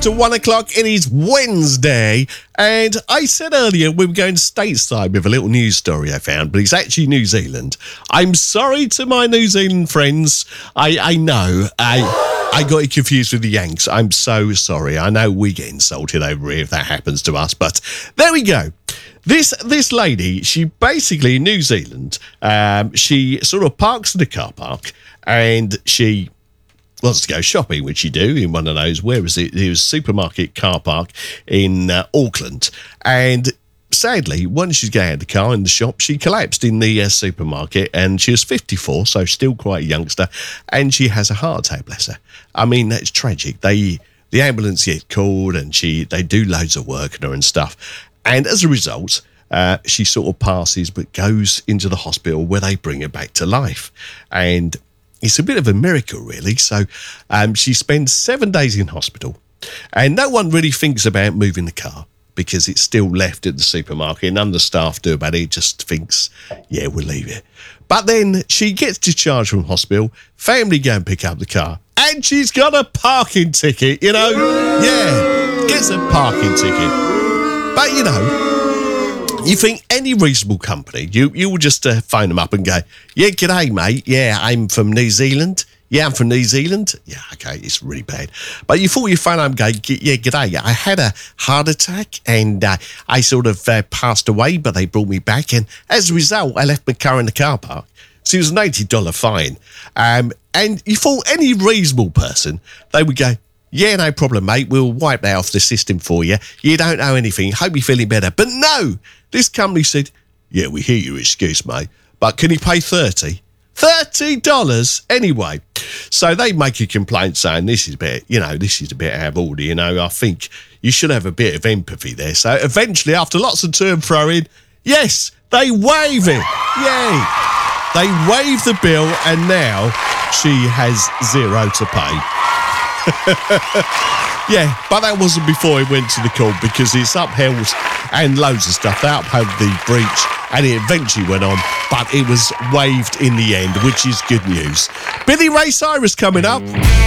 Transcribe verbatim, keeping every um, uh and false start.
to one o'clock. It is Wednesday, and I said earlier we were going stateside with a little news story I found, but it's actually New Zealand. I'm sorry to my New Zealand friends. I, I know. I I got it confused with the Yanks. I'm so sorry. I know we get insulted over here if that happens to us, but there we go. This this lady, she basically in New Zealand, um, she sort of parks in the car park and she wants to go shopping, which you do in one of those, where was it? It was a supermarket car park in uh, Auckland. And sadly, when she's getting out of the car in the shop, she collapsed in the uh, supermarket, and she was fifty-four, so still quite a youngster, and she has a heart attack, bless her. I mean, that's tragic. They the ambulance get called, and she they do loads of work on her and stuff. And as a result, uh, she sort of passes, but goes into the hospital where they bring her back to life. And it's a bit of a miracle, really. So um, she spends seven days in hospital, and no one really thinks about moving the car because it's still left at the supermarket. None of the staff do about it. It just thinks, yeah, we'll leave it. But then she gets discharged from hospital. Family go and pick up the car, and she's got a parking ticket, you know? Yeah, gets a parking ticket. But, you know, you think any reasonable company, you, you will just uh, phone them up and go, yeah, g'day, mate. Yeah, I'm from New Zealand. Yeah, I'm from New Zealand. Yeah, okay, it's really bad. But you thought you'd phone up and go, yeah, g'day. I had a heart attack and uh, I sort of uh, passed away, but they brought me back. And as a result, I left my car in the car park. So it was an eighty dollars fine. Um, and you thought any reasonable person, they would go, yeah, no problem, mate. We'll wipe that off the system for you. You don't know anything. Hope you're feeling better. But no, this company said, yeah, we hear your excuse, mate, but can you pay thirty dollars? thirty dollars anyway. So they make a complaint saying this is a bit, you know, this is a bit out of order. You know, I think you should have a bit of empathy there. So eventually, after lots of to and fro in, yes, they waive it. Yay. They waive the bill, and now she has zero to pay. Yeah, but that wasn't before it went to the court, because it's upheld and loads of stuff. They upheld the breach, and it eventually went on, but it was waived in the end, which is good news. Billy Ray Cyrus coming up.